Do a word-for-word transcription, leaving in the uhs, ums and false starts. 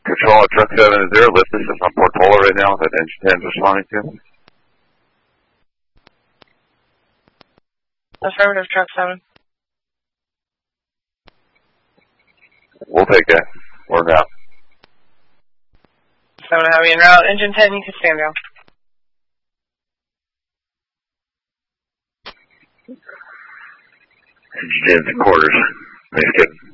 Control at Truck seven, is there a lift system on Portola right now that Engine ten is responding to? Affirmative, Truck seven. We'll take that. We're out. seven Heavy en route. Engine ten, you can stand down. Engine ten's in quarters. Thanks, kid.